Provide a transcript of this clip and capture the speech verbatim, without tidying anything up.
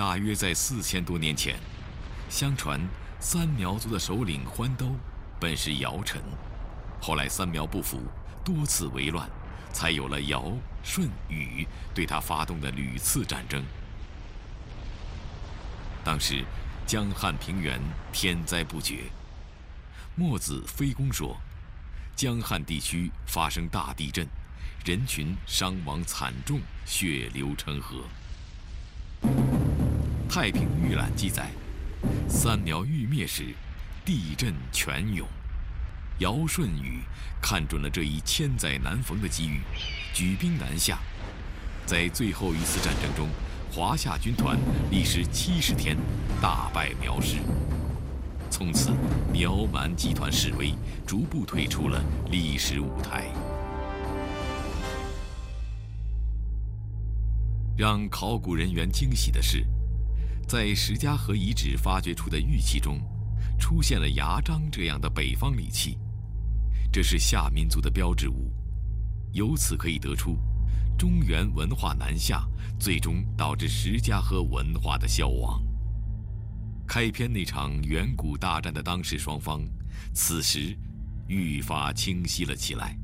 大约在四千多年前，相传三苗族的首领欢兜本是尧臣，后来三苗不服，多次为乱，才有了尧、舜、禹对他发动的屡次战争。当时江汉平原天灾不绝，墨子非公说，江汉地区发生大地震，人群伤亡惨重，血流成河。太平御览记载，三苗欲灭时，地震泉涌。尧舜禹看准了这一千载难逢的机遇，举兵南下。在最后一次战争中，华夏军团历时七十天，大败苗氏。从此，苗蛮集团示威，逐步退出了历史舞台。让考古人员惊喜的是，在石家河遗址发掘出的玉器中，出现了牙璋这样的北方礼器，这是夏民族的标志物。由此可以得出，中原文化南下，最终导致石家河文化的消亡。开篇那场远古大战的当事双方，此时愈发清晰了起来。